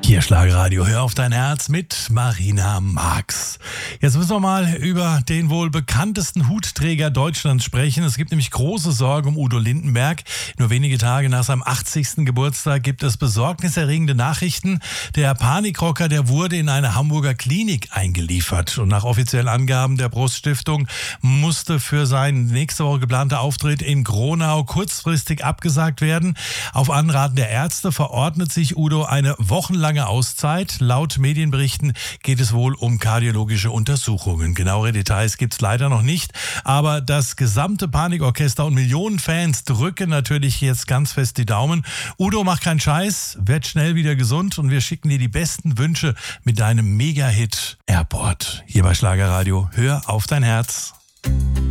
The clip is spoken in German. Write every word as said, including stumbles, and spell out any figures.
Hier Schlagerradio, hör auf dein Herz mit Marina Marx. Jetzt müssen wir mal über den wohl bekanntesten Hutträger Deutschlands sprechen. Es gibt nämlich große Sorge um Udo Lindenberg. Nur wenige Tage nach seinem achtzigsten Geburtstag gibt es besorgniserregende Nachrichten. Der Panikrocker, der wurde in eine Hamburger Klinik eingeliefert. Und nach offiziellen Angaben der Brust-Stiftung musste für seinen nächste Woche geplanter Auftritt in Gronau kurzfristig abgesagt werden. Auf Anraten der Ärzte verordnet sich Udo eine wochenlange Auszeit. Laut Medienberichten geht es wohl um kardiologische Untersuchungen. Genauere Details gibt es leider noch nicht, aber das gesamte Panikorchester und Millionen Fans drücken natürlich jetzt ganz fest die Daumen. Udo, mach keinen Scheiß, werd schnell wieder gesund und wir schicken dir die besten Wünsche mit deinem Mega-Hit Airport. Hier bei Schlagerradio, hör auf dein Herz.